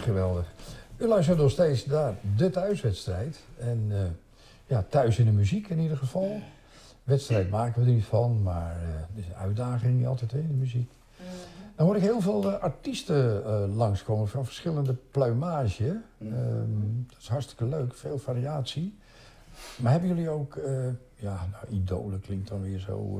Geweldig. U luistert nog steeds naar de thuiswedstrijd. En ja, thuis in de muziek in ieder geval. Wedstrijd maken we er niet van, maar het is een uitdaging altijd in de muziek. Dan hoor ik heel veel artiesten langskomen van verschillende pluimage. Dat is hartstikke leuk, veel variatie. Maar hebben jullie ook, ja, nou, idolen klinkt dan weer zo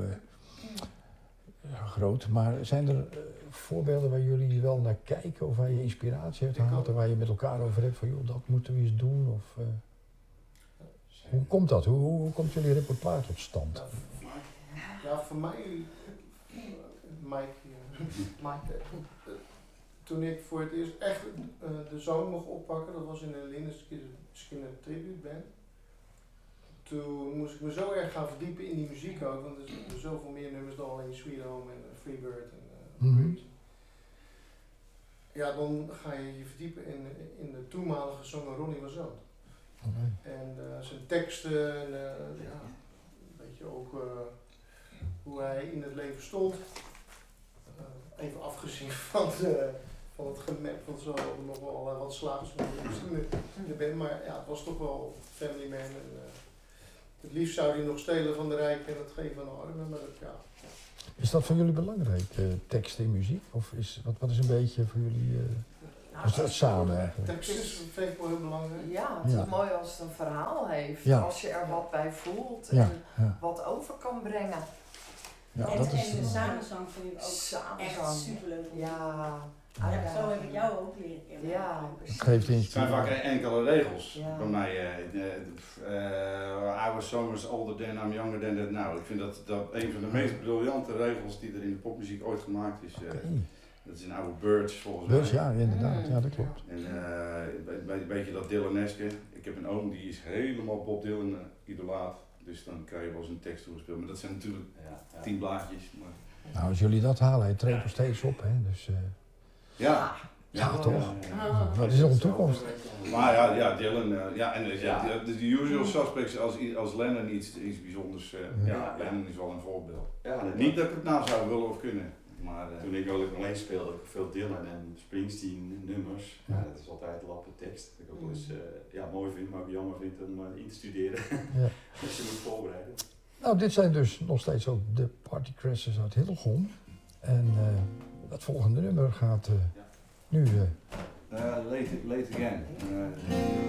groot. Maar zijn er voorbeelden waar jullie wel naar kijken of waar je inspiratie hebt gehaald en waar je met elkaar over hebt van joh, dat moeten we eens doen? Of, hoe komt dat? Hoe komt jullie repertoire tot stand? Ja, voor mij, Mike, toen ik voor het eerst echt de zang mocht oppakken, dat was in een Lynyrd Skynyrd tribute band. Toen moest ik me zo erg gaan verdiepen in die muziek ook, want er zijn zoveel meer nummers dan alleen Sweet Home en Freebird en Breeze. Ja, dan ga je je verdiepen in de toenmalige zanger Ronnie Wazant. En zijn teksten en ja, een beetje ook hoe hij in het leven stond. Even afgezien van het gemap, want ze hadden nog wel wat slagers in de band, maar ja, het was toch wel family man. En, het liefst zou hij nog stelen van de rijken en het geven aan de armen, maar dat, ja. Is dat voor jullie belangrijk, tekst in muziek? Of wat is een beetje voor jullie, is dat samen eigenlijk? Tekst vind ik wel heel belangrijk. Ja, het is mooi als het een verhaal heeft, Ja. als je er wat bij voelt Ja, en ja. wat over kan brengen. Ja, En, dat is, en de samenzang vind ik ook Samenzang. echt superleuk. Ja. Ja, zo heb ik jou ook leren kennen. Ja, het precies. geeft Het zijn vaak inspiratie. enkele regels Ja. bij mij. I was so much older than, I'm younger than that now. Ik vind dat een van de meest briljante regels die er in de popmuziek ooit gemaakt is. Dat is een oude Birds volgens mij. Dus ja, inderdaad, ja, dat klopt. En een beetje dat Dylaneske. Ik heb een oom die is helemaal Bob Dylan idolaat. Dus dan krijg je wel eens een tekst toegespeeld. Maar dat zijn natuurlijk 10 blaadjes. Maar... Nou, als jullie dat halen, hij treedt nog steeds op, hè, dus... Ja. Ja, toch? Dat is nog een toekomst. Maar ja, Dylan, de usual suspects als Lennon iets bijzonders, Lennon is wel een voorbeeld. Ja, Niet dat ik het nou zou willen of kunnen, maar... Toen ik ook alleen speelde, ook veel Dylan en Springsteen nummers. Ja, dat is altijd lappe tekst. Dat ik ook wel eens mooi vind, maar ook jammer vind om in te studeren. Ja. Als je moet voorbereiden. Nou, dit zijn dus nog steeds ook de Party Crashers uit Hillegom. En dat volgende nummer gaat nu... Late Again.